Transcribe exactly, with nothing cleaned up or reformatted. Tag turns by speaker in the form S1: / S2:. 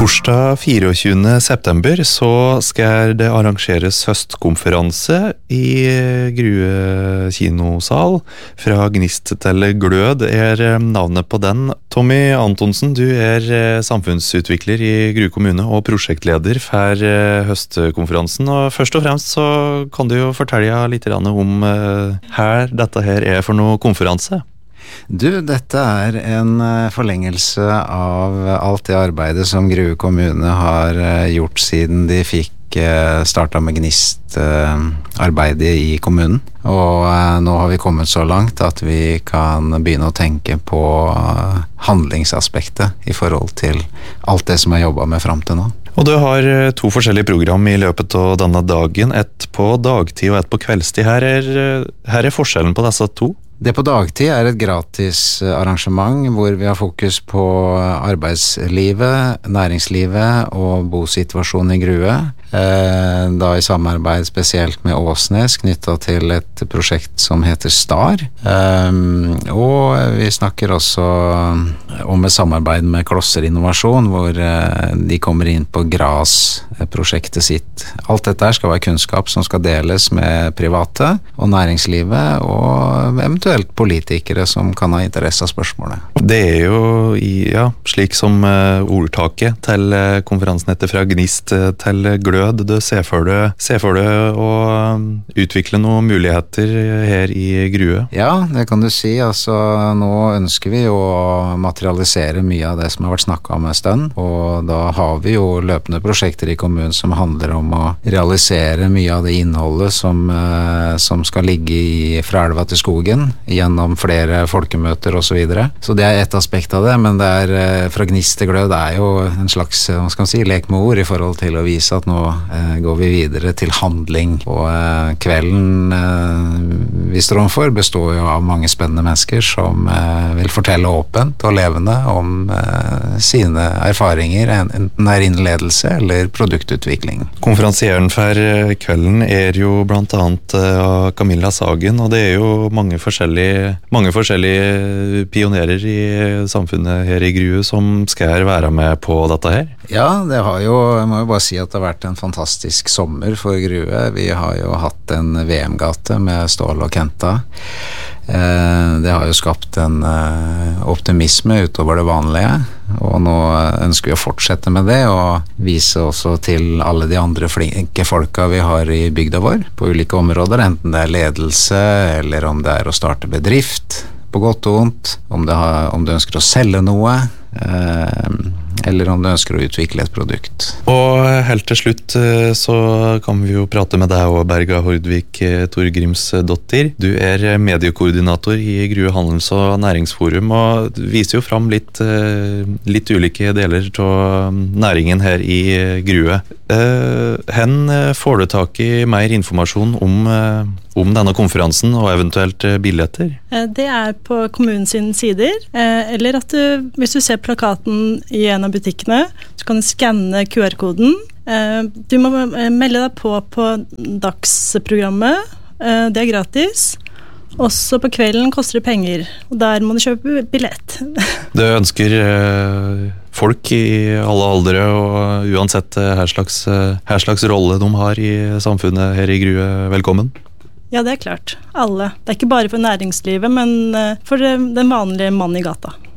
S1: Torsdag tjuefire september så skal det arrangeres høstkonferanse i Grue kinosal. Fra Gnist til Glød er navnet på den. Tommy Antonsen, du er samfunnsutvikler i Grue kommune og prosjektleder for høstkonferansen. Og først og fremst så kan du jo fortelle litt om her dette her er for noe konferanse.
S2: Du, dette er en forlengelse av alt det arbeidet som Grue kommune har gjort siden de fikk startet med Gnist arbeidet i kommunen. Og nå har vi kommet så langt at vi kan begynne å tenke på handlingsaspektet i forhold til alt det som er jobbet med frem til nå.
S1: Og du har to forskjellige program i løpet av denne dagen, ett på dagtid og ett på kveldstid. Her er, her er forskjellen på disse to?
S2: Det på dagtid er et gratis arrangement hvor vi har fokus på arbeidslivet, næringslivet og bosituasjonen i Grue. Da i samarbeid spesielt med Åsnes knyttet til et prosjekt som heter STAR. Og vi snakker også om et samarbeid med Klosser Innovasjon hvor de kommer inn på GRAS-prosjektet sitt. Alt dette skal være kunnskap som skal deles med private og næringslivet og eventuelt politikere som kan ha interesse av spørsmålet.
S1: Det er jo, ja, slik som ordtaket til konferansen etter fra Gnist til Glød. Du ser for deg, ser for deg å utvikle noen muligheter her i Grue?
S2: Ja, det kan du si. Altså, nå ønsker vi jo å materialisere mye av det som har vært snakket om en stund, og da har vi jo løpende prosjekter i kommunen som handler om å realisere mye av det innholdet som, som skal ligge i fra elva til skogen, gjennom flere folkemøter og så videre. Så det er et aspekt av det, men det er fra Gnist til Glød, det er jo en slags, hva skal man si, lek med ord i forhold til å vise at nå eh, går vi videre til handling. Og eh, kvelden eh, vi står overfor består jo av mange spennende mennesker som eh, vil fortelle åpent og levende om eh, sine erfaringer, enten det er innledelse eller produktutvikling.
S1: Konferansieren for kvelden er jo blant annet uh, Camilla Sagen, og det er jo mange forskjellige, mange forskjellige pionerer i samfunnet her i Grue som skal være med på dette her.
S2: Ja, det har jo, jeg må jo bare si at det har vært en fantastisk sommer for Grue. Vi har jo hatt en V M-gate med Stål og Kenta. Det har jo skapt en optimisme utover det vanlige, og nå ønsker vi å fortsette med det og vise også til alle de andre flinke folka vi har i bygda vår på ulike områder, enten det er ledelse eller om det er å starte bedrift på godt og vondt, om det, har, om det ønsker å selge noe eller om du ønsker å utvikle et produkt.
S1: Og helt til slutt så kan vi jo prate med deg og Berga Hordvik Torgrimsdottir. Du er mediekoordinator i Grue Handels- og Næringsforum og viser jo fram litt, litt ulike deler av næringen her i Grue. Hen får du tak i mer informasjon om, om denne konferansen og eventuelt billetter?
S3: Det er på kommunens sider, eller at du, hvis du ser plakaten i en av butikkene, så kan du skanne Q R-koden. Du må melde deg på på dagsprogrammet, det er gratis. Også på kvelden koster det penger, og der må du kjøpe billett.
S1: Du ønsker folk i alle aldre, og uansett her slags, her slags rolle de har i samfunnet her i Grue, velkommen?
S3: Ja, det er klart. Alle. Det er ikke bare for næringslivet, men for den vanlige mannen i gata.